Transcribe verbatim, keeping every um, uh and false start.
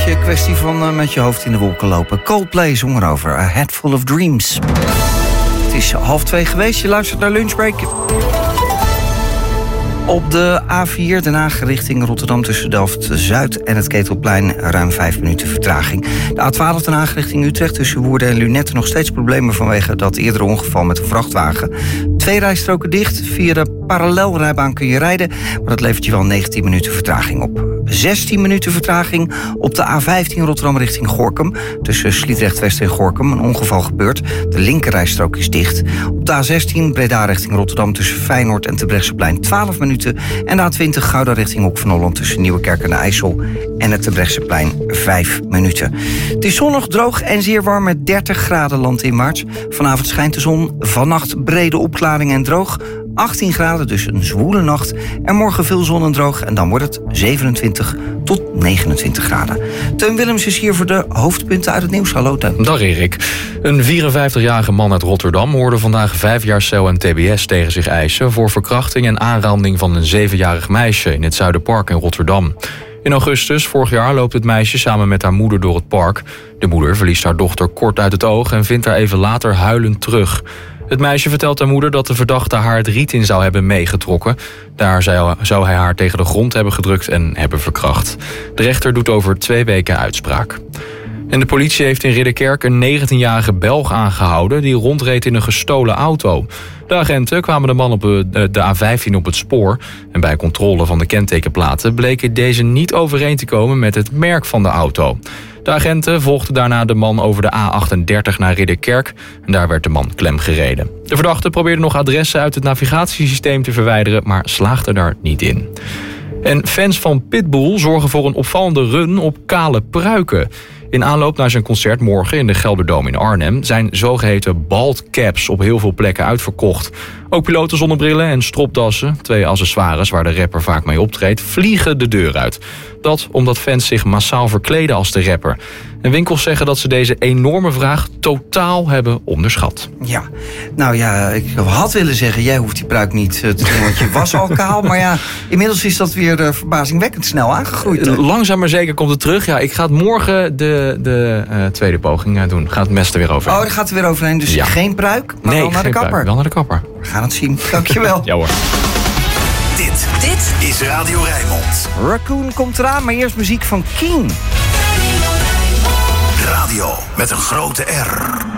beetje een kwestie van uh, met je hoofd in de wolken lopen. Coldplay zong erover, A Head Full of Dreams. Het is half twee geweest, je luistert naar Lunchbreak. Op de A vier Den Haag richting Rotterdam tussen Delft-Zuid en het Ketelplein ruim vijf minuten vertraging. De A twaalf Den Haag richting Utrecht tussen Woerden en Lunetten nog steeds problemen vanwege dat eerdere ongeval met een vrachtwagen. Twee rijstroken dicht, via de parallelrijbaan kun je rijden, maar dat levert je wel negentien minuten vertraging op. zestien minuten vertraging op de A vijftien Rotterdam richting Gorinchem. Tussen Sliedrecht-West en Gorinchem een ongeval gebeurd. De linkerrijstrook is dicht. Op de A zestien Breda richting Rotterdam tussen Feyenoord en Terbrechtseplein twaalf minuten. En de A twintig Gouda richting Hoek van Holland tussen Nieuwekerk en de IJssel en het Terbrechtseplein vijf minuten. Het is zonnig, droog en zeer warm met dertig graden landinwaarts. Vanavond schijnt de zon, vannacht brede opklaringen en droog. achttien graden, dus een zwoele nacht. En morgen veel zon en droog en dan wordt het zevenentwintig tot negenentwintig graden. Teun Willems is hier voor de hoofdpunten uit het nieuws. Hallo Teun. Dag Erik. Een vierenvijftigjarige man uit Rotterdam hoorde vandaag vijf jaar cel en tbs tegen zich eisen voor verkrachting en aanranding van een zevenjarig meisje in het Zuiderpark in Rotterdam. In augustus vorig jaar loopt het meisje samen met haar moeder door het park. De moeder verliest haar dochter kort uit het oog en vindt haar even later huilend terug. Het meisje vertelt haar moeder dat de verdachte haar het riet in zou hebben meegetrokken. Daar zou hij haar tegen de grond hebben gedrukt en hebben verkracht. De rechter doet over twee weken uitspraak. En de politie heeft in Ridderkerk een negentienjarige Belg aangehouden die rondreed in een gestolen auto. De agenten kwamen de man op de A vijftien op het spoor. En bij controle van de kentekenplaten bleken deze niet overeen te komen met het merk van de auto. De agenten volgden daarna de man over de A achtendertig naar Ridderkerk. En daar werd de man klemgereden. De verdachte probeerde nog adressen uit het navigatiesysteem te verwijderen, maar slaagde daar niet in. En fans van Pitbull zorgen voor een opvallende run op kale pruiken. In aanloop naar zijn concert morgen in de Gelderdoom in Arnhem zijn zogeheten bald caps op heel veel plekken uitverkocht. Ook pilotenzonnebrillen en stropdassen, twee accessoires waar de rapper vaak mee optreedt, vliegen de deur uit. Dat omdat fans zich massaal verkleden als de rapper. En winkels zeggen dat ze deze enorme vraag totaal hebben onderschat. Ja, nou ja, ik had willen zeggen, jij hoeft die pruik niet te doen, want je was al kaal. Maar ja, inmiddels is dat weer uh, verbazingwekkend snel aangegroeid. Uh, langzaam maar zeker komt het terug. Ja, ik ga het morgen de, de uh, tweede poging uh, doen. Gaat het mes er weer overheen. Oh, daar gaat er weer overheen. Dus ja. Geen pruik, maar nee, wel naar de kapper. Pruik, wel naar de kapper. We gaan het zien. Dankjewel. Ja hoor. Dit, dit is Radio Rijnmond. Raccoon komt eraan, maar eerst muziek van King. Radio met een grote R.